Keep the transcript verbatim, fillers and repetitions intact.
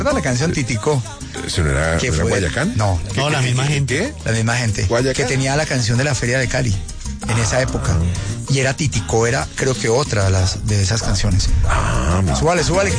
¿Recuerda la canción Titicó? ¿Eso no era, ¿Qué no era fue? Guayacán? No, No, la misma gente. ¿Qué? la misma gente. ¿Guayacán? Que tenía la canción de la Feria de Cali en esa época. Y era Titicó, era creo que otra de, las, de esas canciones. Ah, Súbale, súbale.